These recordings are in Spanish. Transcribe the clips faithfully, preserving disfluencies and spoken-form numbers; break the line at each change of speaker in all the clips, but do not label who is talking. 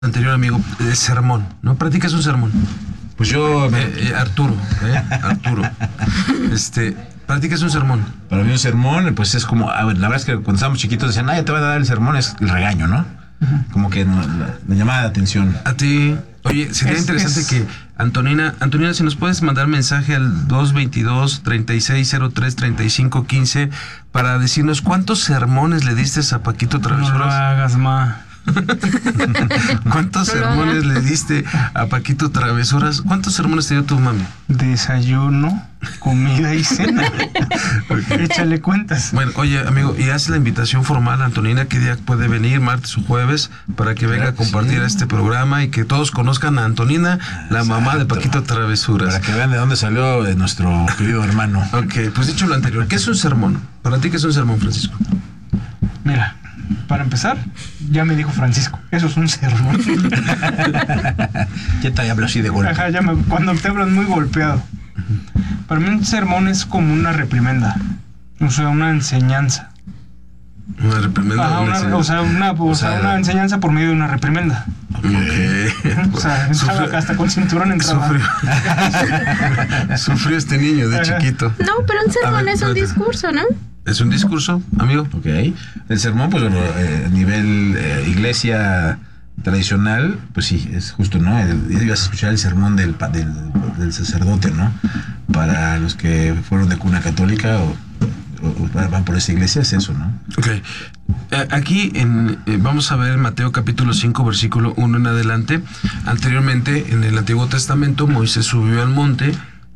Anterior, amigo, de sermón, ¿no? Practicas un sermón.
Pues yo... Me...
Eh, eh, Arturo, ¿eh? Arturo. Este, practicas un sermón.
Para mí un sermón, pues es como... A ver, la verdad es que cuando estábamos chiquitos decían, ah, ya te van a dar el sermón, es el regaño, ¿no? Uh-huh. Como que no, la, la llamada de atención.
A ti... Oye, sería es, interesante es... que Antonina, Antonina, si nos puedes mandar mensaje al dos veintidós, treinta y seis cero tres, treinta y cinco quince para decirnos cuántos sermones le diste a Paquito Travesuras.
No lo hagas, ma.
¿Cuántos no sermones le diste a Paquito Travesuras? ¿Cuántos sermones te dio tu mami?
Desayuno, comida y cena. Okay. Échale cuentas.
Bueno, oye, amigo, y haz la invitación formal a Antonina, ¿qué día puede venir, martes o jueves, para que venga claro, a compartir sí. este programa y que todos conozcan a Antonina, la Exacto. mamá de Paquito Travesuras?
Para que vean de dónde salió nuestro querido hermano.
Ok, pues dicho lo anterior, ¿qué es un sermón? Para ti, ¿qué es un sermón, Francisco?
Mira, para empezar, ya me dijo Francisco, eso es un sermón.
Ya te hablo así de golpe.
Ajá, ya me, cuando te hablan muy golpeado. Para mí un sermón es como una reprimenda, o sea, una enseñanza.
Una reprimenda.
Ajá, una, una o sea, una, o, o sea, una enseñanza por medio de una reprimenda.
Okay.
O sea, sufrió, hasta con cinturón en
sufrió. Sufrió este niño de Ajá. chiquito.
No, pero un sermón ver, es un espérate. discurso, ¿no?
¿Es un discurso, amigo?
Ok. El sermón, pues bueno, eh, a nivel eh, iglesia tradicional, pues sí, es justo, ¿no? El, ibas a escuchar el sermón del, del, del sacerdote, ¿no? Para los que fueron de cuna católica o, o, o van por esa iglesia, es eso, ¿no?
Ok. Eh, aquí en, eh, vamos a ver Mateo capítulo cinco, versículo uno en adelante. Anteriormente, en el Antiguo Testamento, Moisés subió al monte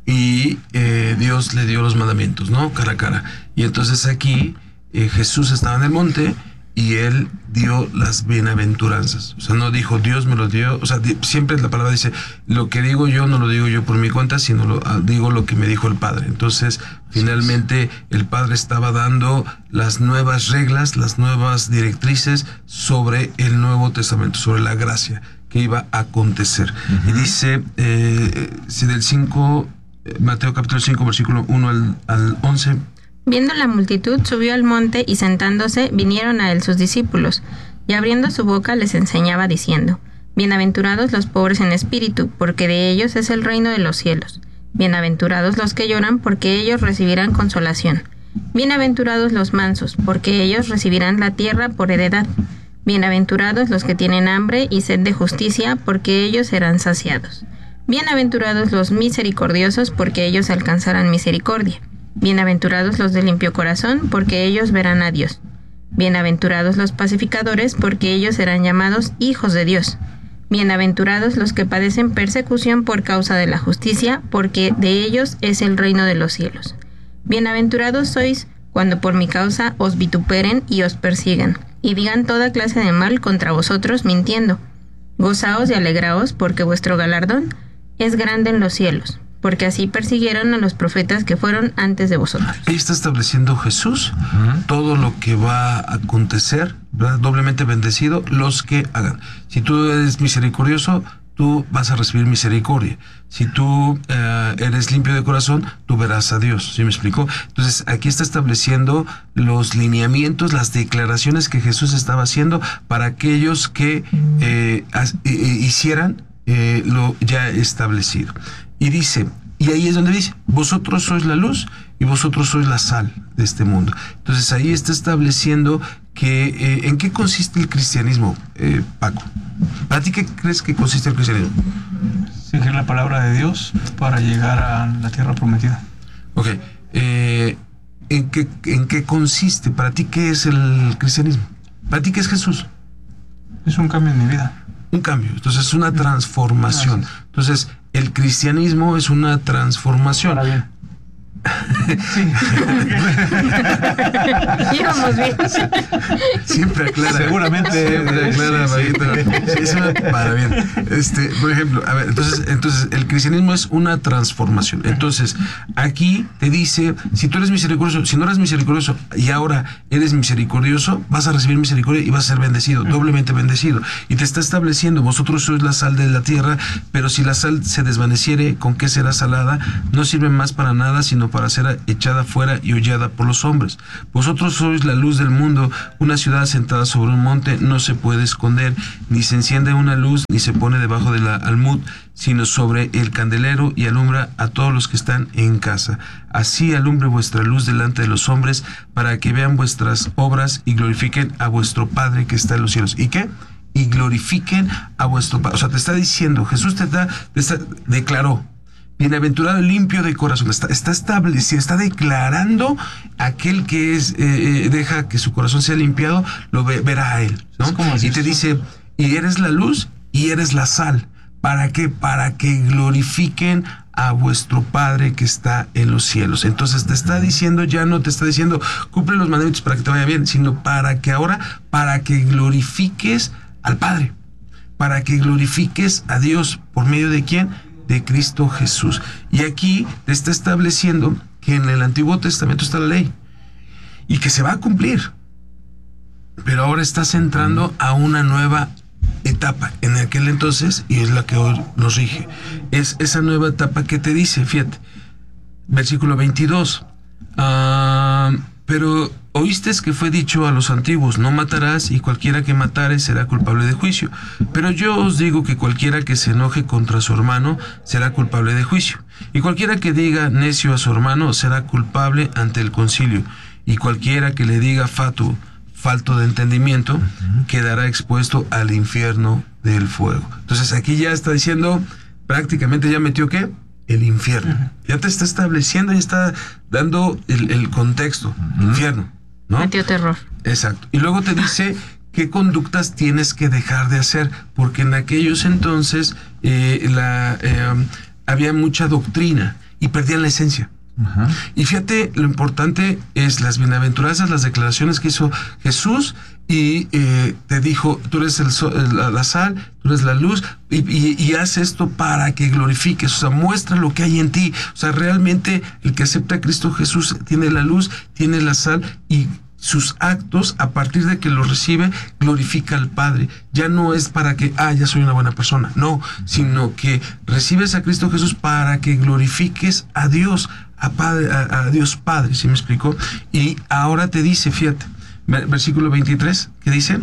y eh, Dios le dio los mandamientos, ¿no? Cara a cara. Y entonces aquí eh, Jesús estaba en el monte y él dio las bienaventuranzas. O sea, no dijo Dios me lo dio. O sea, di, siempre la palabra dice, lo que digo yo no lo digo yo por mi cuenta, sino lo, digo lo que me dijo el Padre. Entonces, finalmente, el Padre estaba dando las nuevas reglas, las nuevas directrices sobre el Nuevo Testamento, sobre la gracia que iba a acontecer. Uh-huh. Y dice, eh, si del cinco... Mateo capítulo cinco, versículo uno al, al once.
Viendo la multitud, subió al monte y sentándose, vinieron a él sus discípulos. Y abriendo su boca les enseñaba diciendo, bienaventurados los pobres en espíritu, porque de ellos es el reino de los cielos. Bienaventurados los que lloran, porque ellos recibirán consolación. Bienaventurados los mansos, porque ellos recibirán la tierra por heredad. Bienaventurados los que tienen hambre y sed de justicia, porque ellos serán saciados. Bienaventurados los misericordiosos, porque ellos alcanzarán misericordia. Bienaventurados los de limpio corazón, porque ellos verán a Dios. Bienaventurados los pacificadores, porque ellos serán llamados hijos de Dios. Bienaventurados los que padecen persecución por causa de la justicia, porque de ellos es el reino de los cielos. Bienaventurados sois cuando por mi causa os vituperen y os persigan, y digan toda clase de mal contra vosotros mintiendo. Gozaos y alegraos, porque vuestro galardón es grande en los cielos, porque así persiguieron a los profetas que fueron antes de vosotros.
Ahí está estableciendo Jesús uh-huh. todo lo que va a acontecer, ¿verdad? Doblemente bendecido los que hagan. Si tú eres misericordioso, tú vas a recibir misericordia. Si tú eh, eres limpio de corazón, tú verás a Dios. ¿Sí me explicó? Entonces, aquí está estableciendo los lineamientos, las declaraciones que Jesús estaba haciendo para aquellos que eh, as, eh, hicieran eh, lo ya establecido. Y dice, y ahí es donde dice, vosotros sois la luz y vosotros sois la sal de este mundo. Entonces, ahí está estableciendo que eh, ¿en qué consiste el cristianismo, eh, Paco? ¿Para ti qué crees que consiste el cristianismo?
Seguir la palabra de Dios para llegar a la tierra prometida.
Ok. Eh, ¿en, qué, ¿En qué consiste? ¿Para ti qué es el cristianismo? ¿Para ti qué es Jesús?
Es un cambio en mi vida.
Un cambio. Entonces, es una transformación. Gracias. Entonces, el cristianismo es una transformación.
Para bien. Sí.
Íbamos bien.
Siempre aclara.
Seguramente.
Siempre aclara, sí, sí. Sí, es una para bien. Este, por ejemplo, a ver, entonces, entonces el cristianismo es una transformación. Entonces, aquí te dice, si tú eres misericordioso, si no eres misericordioso y ahora eres misericordioso, vas a recibir misericordia y vas a ser bendecido, doblemente bendecido. Y te está estableciendo, vosotros sois la sal de la tierra, pero si la sal se desvaneciere, ¿con qué será salada? No sirve más para nada, sino para para ser echada fuera y hollada por los hombres. Vosotros sois la luz del mundo. Una ciudad asentada sobre un monte no se puede esconder, ni se enciende una luz, ni se pone debajo de la almud, sino sobre el candelero, y alumbra a todos los que están en casa. Así alumbre vuestra luz delante de los hombres, para que vean vuestras obras y glorifiquen a vuestro Padre que está en los cielos. ¿Y qué? Y glorifiquen a vuestro Padre. O sea, te está diciendo, Jesús te, da, te está, declaró, bienaventurado el limpio de corazón. Está, está estableciendo, está declarando aquel que es eh, deja que su corazón sea limpiado, lo ve, verá a él, ¿no? Y te dice, y eres la luz y eres la sal. ¿Para qué? Para que glorifiquen a vuestro Padre que está en los cielos. Entonces te está diciendo, ya no te está diciendo, cumple los mandamientos para que te vaya bien, sino para que ahora, para que glorifiques al Padre, para que glorifiques a Dios. ¿Por medio de quién? De Cristo Jesús. Y aquí te está estableciendo que en el Antiguo Testamento está la ley y que se va a cumplir, pero ahora estás entrando a una nueva etapa. En aquel entonces, y es la que hoy nos rige, es esa nueva etapa que te dice, fíjate, versículo veintidós, uh, pero oísteis que fue dicho a los antiguos, no matarás, y cualquiera que matare será culpable de juicio. Pero yo os digo que cualquiera que se enoje contra su hermano será culpable de juicio, y cualquiera que diga necio a su hermano será culpable ante el concilio, y cualquiera que le diga fatuo, falto de entendimiento, uh-huh, quedará expuesto al infierno del fuego. Entonces aquí ya está diciendo, prácticamente ya metió ¿qué? El infierno. Uh-huh. Ya te está estableciendo y está dando el, el contexto, uh-huh, infierno, ¿no?
Metió terror.
Exacto. Y luego te dice qué conductas tienes que dejar de hacer, porque en aquellos entonces eh, la, eh, había mucha doctrina y perdían la esencia. Uh-huh. Y fíjate, lo importante es las bienaventuranzas, las declaraciones que hizo Jesús, y eh, te dijo, tú eres el sol, la, la sal, tú eres la luz, y, y, y haz esto para que glorifiques, o sea, muestra lo que hay en ti. O sea, realmente el que acepta a Cristo Jesús tiene la luz, tiene la sal, y sus actos, a partir de que los recibe, glorifica al Padre. Ya no es para que, ah, ya soy una buena persona, no, sino que recibes a Cristo Jesús para que glorifiques a Dios, a, padre, a, a Dios Padre, ¿sí me explicó? Y ahora te dice, fíjate, versículo veintitrés, ¿qué dice?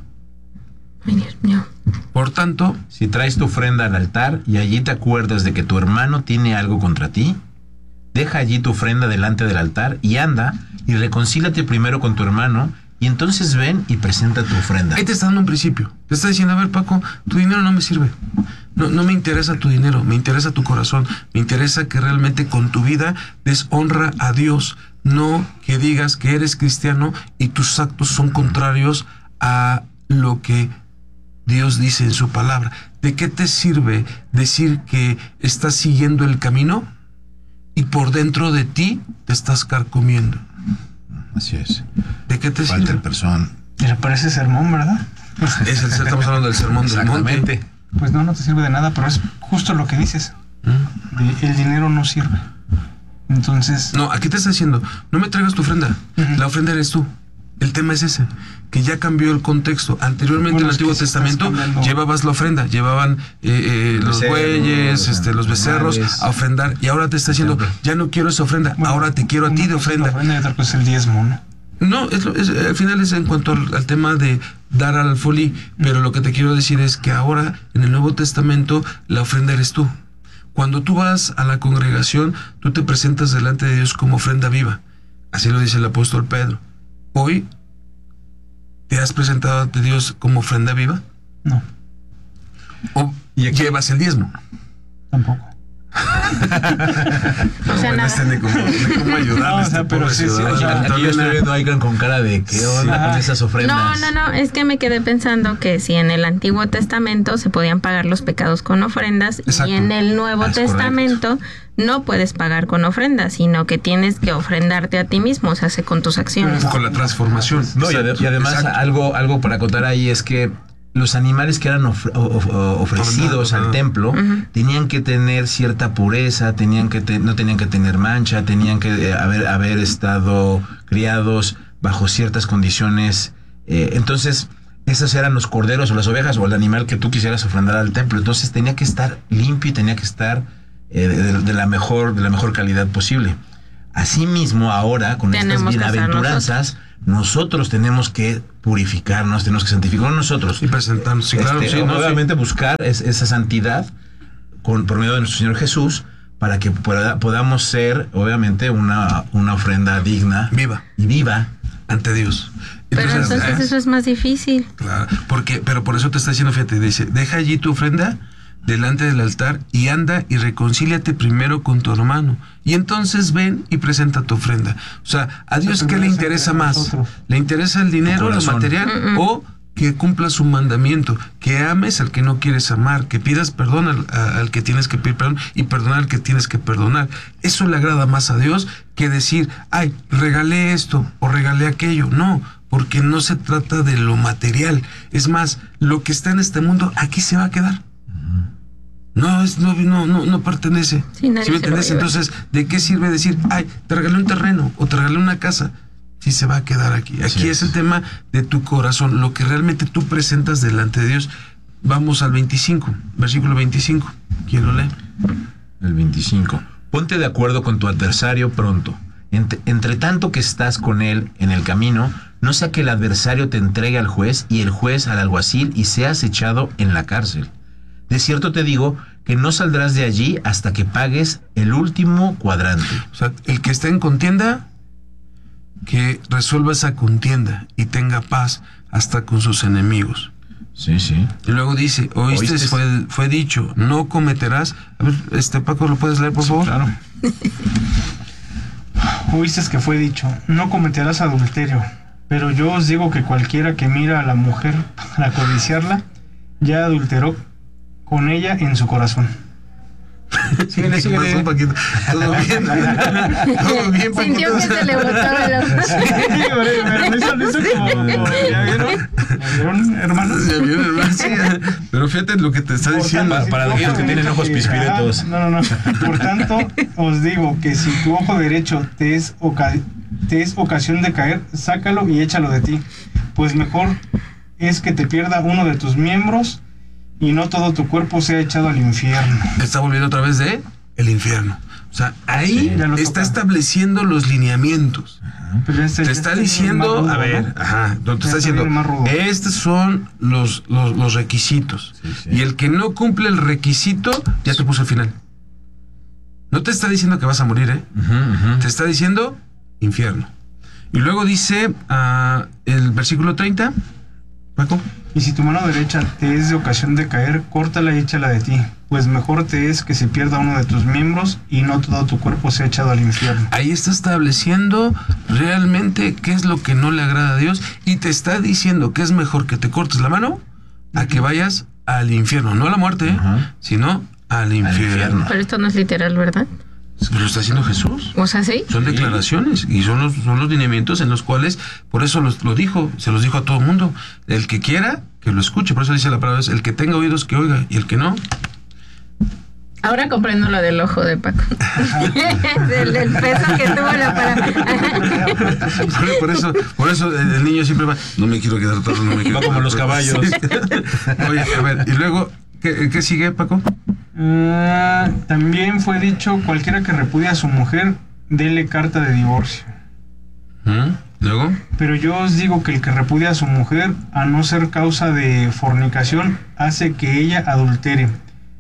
Ay, Dios mío.
Por tanto,
si traes tu ofrenda al altar y allí te acuerdas de que tu hermano tiene algo contra ti, deja allí tu ofrenda delante del altar y anda y reconcílate primero con tu hermano, y entonces ven y presenta tu ofrenda.
Ahí te está dando un principio. Te está diciendo, a ver, Paco, tu dinero no me sirve. No, no me interesa tu dinero, me interesa tu corazón. Me interesa que realmente con tu vida des honra a Dios. No que digas que eres cristiano y tus actos son contrarios a lo que Dios dice en su palabra. ¿De qué te sirve decir que estás siguiendo el camino y por dentro de ti te estás carcomiendo?
Así es.
¿De qué te
Falta
sirve?
el persona.
Y le parece sermón, ¿verdad?
Es el, estamos hablando del sermón del monte.
Exactamente.
Pues no, no te sirve de nada, pero es justo lo que dices.
¿Mm?
De, el dinero no sirve. Entonces...
No, aquí te está diciendo, no me traigas tu ofrenda.
Uh-huh.
La ofrenda eres tú. El tema es ese, que ya cambió el contexto. Anteriormente
Bueno,
en el
es
Antiguo
que sí estás
Testamento
cambiando.
llevabas la ofrenda, llevaban eh, eh, los
Becerros,
bueyes, este, los becerros
animales.
a ofrendar, y ahora te está diciendo, ya no quiero esa ofrenda,
Bueno,
ahora te quiero a ti de
una cosa es la
ofrenda.
ofrenda y otra cosa es el diezmo, ¿no?
No, es, lo- es- al final es en cuanto al, al tema de dar al alfolí, pero lo que te quiero decir es que ahora en el Nuevo Testamento la ofrenda eres tú. Cuando tú vas a la congregación, tú te presentas delante de Dios como ofrenda viva. Así lo dice el apóstol Pedro. Hoy, ¿te has presentado ante Dios como ofrenda viva?
No,
¿O
Y aquí-
llevas el diezmo?
tampoco.
O sea,
Bueno,
nada.
este ni cómo, ni cómo ayudar
No,
a
o
este
sea, pero
pobre
sí, sí,
ciudadano.
o sea,
Aquí yo
Antonio,
estoy viendo a Icon con cara de qué onda
Sí.
con esas
No,
ofrendas.
no, no, es que me quedé pensando que si en el Antiguo Testamento se podían pagar los pecados con ofrendas,
Exacto.
y en el Nuevo
Ah, es
Testamento no puedes pagar con ofrendas, sino que tienes que ofrendarte a ti mismo, o sea, hace con tus acciones.
con la transformación.
No, y, ade- y además
Exacto.
algo, algo para contar ahí es que los animales que eran ofre- o- o- ofrecidos
Ajá.
al templo
Ujú.
tenían que tener cierta pureza, tenían que te- no tenían que tener mancha, tenían que eh, haber, haber estado criados bajo ciertas condiciones. Eh, entonces, esos eran los corderos o las ovejas o el animal que tú quisieras ofrendar al templo. Entonces tenía que estar limpio y tenía que estar eh, de, de la mejor, de la mejor calidad posible. Asimismo, ahora, con
Tenemos
estas
que hacer
bienaventuranzas, nosotros tenemos que purificarnos, tenemos que santificarnos nosotros.
Y presentarnos, sí, claro,
Este,
sí, ¿no?
obviamente buscar es- esa santidad con, por medio de nuestro Señor Jesús, para que pueda- podamos ser, obviamente, una, una ofrenda digna
Viva
y viva.
ante Dios.
Pero entonces
¿eh?
eso es más difícil.
Claro, porque, pero por eso te está diciendo, fíjate, dice, deja allí tu ofrenda delante del altar y anda y reconcíliate primero con tu hermano. Y entonces ven y presenta tu ofrenda. O sea, ¿a Dios qué le interesa más?
Nosotros.
¿Le interesa el dinero, lo
corazón.
material?
Mm-mm.
¿O que cumpla su mandamiento? Que ames al que no quieres amar, que pidas perdón al, a- al que tienes que pedir perdón y perdonar al que tienes que perdonar. Eso le agrada más a Dios que decir, ay, regalé esto o regalé aquello. No, porque no se trata de lo material. Es más, lo que está en este mundo aquí se va a quedar. No, es, no, no, no, no pertenece.
Sí, nadie
¿Sí me
se lo va a
entiendes?
llevar.
Entonces, ¿de qué sirve decir, ay, te regalé un terreno o te regalé una casa? Sí se va a quedar aquí. Aquí
Así
es
es.
el tema de tu corazón, lo que realmente tú presentas delante de Dios. Vamos al veinticinco, versículo veinticinco. ¿Quién lo lee?
El veinticinco. Ponte de acuerdo con tu adversario pronto. Entre, entre tanto que estás con él en el camino, no sea que el adversario te entregue al juez y el juez al alguacil y seas echado en la cárcel. De cierto te digo que no saldrás de allí hasta que pagues el último cuadrante.
O sea, el que esté en contienda, que resuelva esa contienda y tenga paz hasta con sus enemigos.
Sí, sí.
Y luego dice, oíste,
Oíste.
Fue, fue dicho, no cometerás. A ver, este Paco, ¿lo puedes leer, por favor?
Claro. Oíste que fue dicho, no cometerás adulterio. Pero yo os digo que cualquiera que mira a la mujer para codiciarla, ya adulteró con ella en su corazón.
Síguele,
¿Qué
síguele.
pasó, Paquito? ¿Todo bien? ¿Todo bien, Paquito?
Sintió que se le botaba el ojo.
Pero me hizo, me hizo como, como- ¿ya vieron? ¿Ya vieron, hermanos?
Ya vieron, hermano, sí. Pero fíjate lo que te está
Por
diciendo.
tanto, si
para
tu
aquellos
ojo
que tienen
derecho
ojos
te-
pispiretos.
Ah, no, no, no. Por tanto, os digo que si tu ojo derecho te es, oca- te es ocasión de caer, sácalo y échalo de ti. Pues mejor es que te pierda uno de tus miembros y no todo tu cuerpo sea echado al infierno.
Está volviendo otra vez de el infierno. O sea, ahí
Sí, ya lo
está
toca.
estableciendo los lineamientos.
Pero este-
Te
este
está
es
diciendo,
más rudo,
a ver,
¿no?
ajá, no, te
Ya
está
está
diciendo,
bien más rudo.
estos son los, los, los requisitos.
Sí, sí.
Y el que no cumple el requisito, ya te puso el final. No te está diciendo que vas a morir, ¿eh?
Ujú, ujú.
Te está diciendo infierno. Y luego dice ah, el versículo treinta, Paco.
Y si tu mano derecha te es de ocasión de caer, córtala y échala de ti. Pues mejor te es que se pierda uno de tus miembros y no todo tu cuerpo sea echado al infierno.
Ahí está estableciendo realmente qué es lo que no le agrada a Dios y te está diciendo que es mejor que te cortes la mano a que vayas al infierno, no a la muerte, ¿eh?
Ajá.
sino al infierno.
infierno.
Pero esto no es literal, ¿verdad?
Lo está haciendo Jesús.
O sea, sí.
Son declaraciones y son los, son los lineamientos en los cuales, por eso los, lo dijo, se los dijo a todo el mundo. El que quiera, que lo escuche. Por eso dice la palabra, el que tenga oídos, que oiga. Y el que no,
Ahora comprendo lo del ojo de Paco. del, del peso que tuvo la para.
por, por eso, por eso el, el niño siempre va, no me quiero quedar atrás, no me quiero
Va como
quedar
los
atrás".
caballos.
Sí. Oye, a ver, y luego, ¿qué, qué sigue, Paco?
Ah, también fue dicho, cualquiera que repudia a su mujer, dele carta de divorcio.
¿Mm? Luego,
Pero yo os digo que el que repudia a su mujer, a no ser causa de fornicación, hace que ella adultere.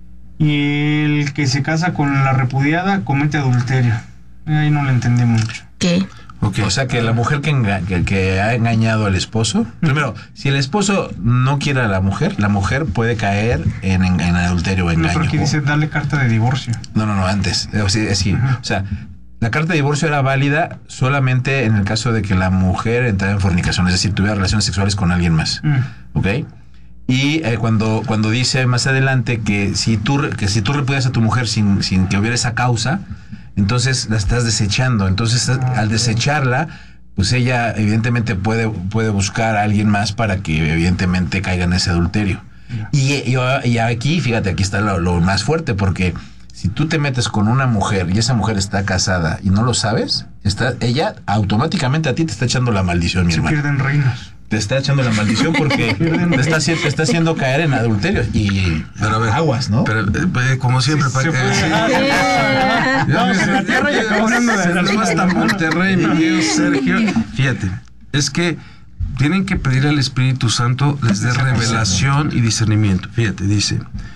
Y el que se casa con la repudiada comete adulterio. Ahí no le entendí mucho.
¿Qué?
ok.
O sea que la mujer que, enga- que, que ha engañado al esposo, primero, si el esposo no quiere a la mujer, la mujer puede caer en, en, en adulterio o
No,
engaño.
pero aquí dice darle carta de divorcio.
No, no, no, antes. Eh, O sea, sí, o sea, la carta de divorcio era válida solamente en el caso de que la mujer entrara en fornicación, es decir, tuviera relaciones sexuales con alguien más.
Mm.
¿Ok? Y eh, cuando, cuando dice más adelante que si tú, re- que si tú repudias a tu mujer sin, sin que hubiera esa causa, entonces la estás desechando. Entonces,
Ah,
al
ok.
desecharla, pues ella evidentemente puede, puede buscar a alguien más para que evidentemente caiga en ese adulterio.
Ya.
Y, y, y aquí, fíjate, aquí está lo, lo más fuerte, porque si tú te metes con una mujer y esa mujer está casada y no lo sabes, está, ella automáticamente a ti te está echando la maldición, mi
Se
hermano.
pierden reinos.
te está echando la maldición porque te está, haci- te está haciendo caer en adulterio. Y
Pero a ver,
aguas, ¿no?
Pero, eh, como siempre,
Sí,
para
se
que...
fue.
sí.
Yeah.
Ya
Vamos
me-
en la tierra y
ya-
acabamos
ya
hablando de
se
la
nos va hasta
luna.
Monterrey, mi querido Sergio. Fíjate, es que tienen que pedir al Espíritu Santo les dé revelación y discernimiento. Fíjate, dice,